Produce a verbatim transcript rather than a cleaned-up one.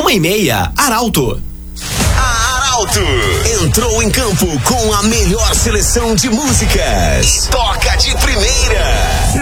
uma e meia, Arauto. A Arauto entrou em campo com a melhor seleção de músicas. Toca de primeira